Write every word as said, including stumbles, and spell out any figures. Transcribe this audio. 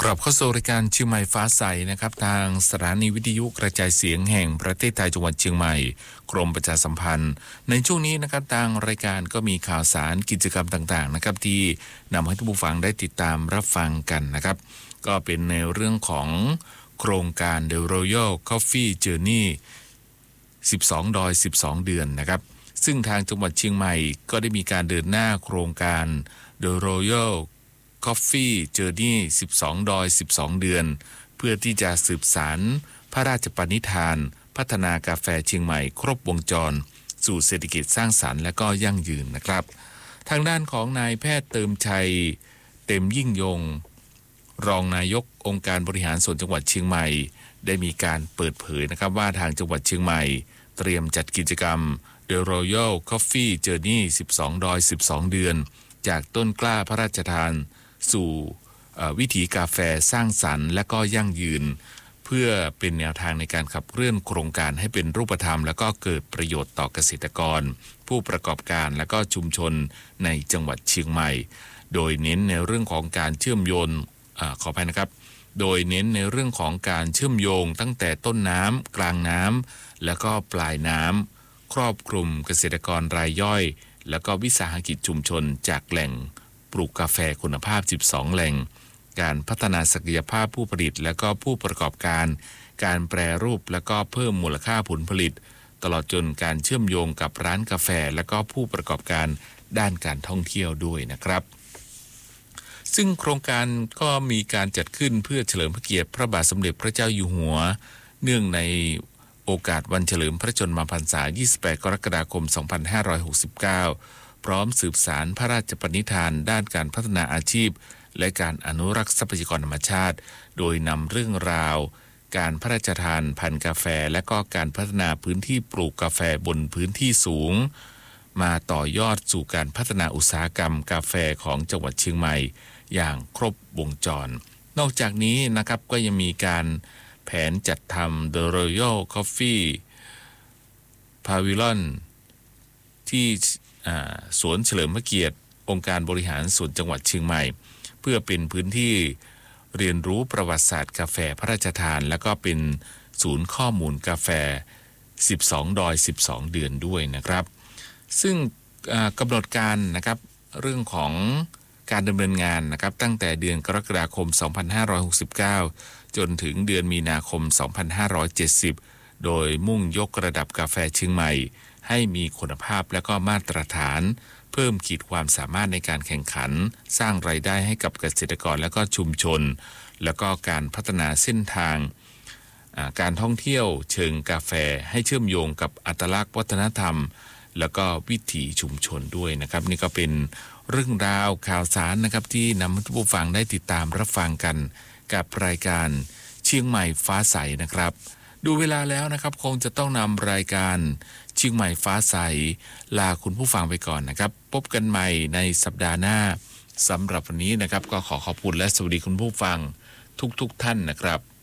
กลับเข้าสู่รายการเชียงใหม่ฟ้าใสนะครับทางสถานีวิทยุกระจายเสียงแห่งประเทศไทยจังหวัดเชียงใหม่กรมประชาสัมพันธ์ในช่วงนี้นะครับทางรายการก็มีข่าวสารกิจกรรมต่างๆนะครับที่นำให้ท่านผู้ฟังได้ติดตามรับฟังกันนะครับก็เป็นในเรื่องของโครงการ The Royal Coffee Journey สิบสอง ดอย สิบสอง เดือนนะครับซึ่งทางจังหวัดเชียงใหม่ก็ได้มีการเดินหน้าโครงการ The Royal Coffee Journey สิบสอง ดอย สิบสอง เดือนเพื่อที่จะสืบสานพระราชปณิธานพัฒนากาแฟเชียงใหม่ครบวงจรสู่เศรษฐกิจสร้างสรรค์และก็ยั่งยืนนะครับทางด้านของนายแพทย์เติมชัยเต็มยิ่งยงรองนายกองค์การบริหารส่วนจังหวัดเชียงใหม่ได้มีการเปิดเผยนะครับว่าทางจังหวัดเชียงใหม่เตรียมจัดกิจกรรม The Royal Coffee Journey สิบสอง ดอย สิบสอง เดือนจากต้นกล้าพระราชทานสู่วิถีกาแฟสร้างสรรค์และก็ยั่งยืนเพื่อเป็นแนวทางในการขับเคลื่อนโครงการให้เป็นรูปธรรมและก็เกิดประโยชน์ต่อเกษตรกรผู้ประกอบการและก็ชุมชนในจังหวัดเชียงใหม่โดยเน้นในเรื่องของการเชื่อมโยงอ่าขออภัยนะครับโดยเน้นในเรื่องของการเชื่อมโยงตั้งแต่ต้นน้ำกลางน้ำและก็ปลายน้ำครอบคลุมเกษตรกรรายย่อยและก็วิสาหกิจชุมชนจากแหล่งปลูกกาแฟคุณภาพสิบสองแหล่งการพัฒนาศักยภาพผู้ผลิตและก็ผู้ประกอบการการแปรรูปและก็เพิ่มมูลค่าผลผลิตตลอดจนการเชื่อมโยงกับร้านกาแฟและก็ผู้ประกอบการด้านการท่องเที่ยวด้วยนะครับซึ่งโครงการก็มีการจัดขึ้นเพื่อเฉลิมพระเกียรติพระบาทสมเด็จพระเจ้าอยู่หัวเนื่องในโอกาสวันเฉลิมพระชนมพรรษายี่สิบแปดกรกฎาคมสองพันห้าร้อยหกสิบเก้าพร้อมสืบสารพระราชปณิธานด้านการพัฒนาอาชีพและการอนุรักษ์ทรัพยากรธรรมชาติโดยนำเรื่องราวการพระราชทานพันธุ์กาแฟและก็การพัฒนาพื้นที่ปลูกกาแฟบนพื้นที่สูงมาต่อยอดสู่การพัฒนาอุตสาหกรรมกาแฟของจังหวัดเชียงใหม่อย่างครบวงจรนอกจากนี้นะครับก็ยังมีการแผนจัดทำ The Royal Coffee Pavilion ที่สวนเฉลิมพระเกียรติองค์การบริหารส่วนจังหวัดเชียงใหม่เพื่อเป็นพื้นที่เรียนรู้ประวัติศาสตร์กาแฟพระราชทานและก็เป็นศูนย์ข้อมูลกาแฟสิบสอง ดอย สิบสอง เดือนด้วยนะครับซึ่งกำหนดการนะครับเรื่องของการดำเนินงานนะครับตั้งแต่เดือนกรกฎาคมสองพันห้าร้อยหกสิบเก้าจนถึงเดือนมีนาคมสองพันห้าร้อยเจ็ดสิบโดยมุ่งยกระดับกาแฟเชียงใหม่ให้มีคุณภาพและก็มาตรฐานเพิ่มขีดความสามารถในการแข่งขันสร้างรายได้ให้กับเกษตรกรและก็ชุมชนแล้วก็การพัฒนาเส้นทางการท่องเที่ยวเชิงกาแฟให้เชื่อมโยงกับอัตลักษณ์วัฒนธรรมแล้วก็วิถีชุมชนด้วยนะครับนี่ก็เป็นเรื่องราวข่าวสารนะครับที่นำให้ผู้ฟังได้ติดตามรับฟังกันกับรายการเชียงใหม่ฟ้าใสนะครับดูเวลาแล้วนะครับคงจะต้องนำรายการเชียงใหม่ฟ้าใสลาคุณผู้ฟังไปก่อนนะครับพบกันใหม่ในสัปดาห์หน้าสำหรับวันนี้นะครับก็ขอขอบคุณและสวัสดีคุณผู้ฟังทุกๆ ท่านนะครับ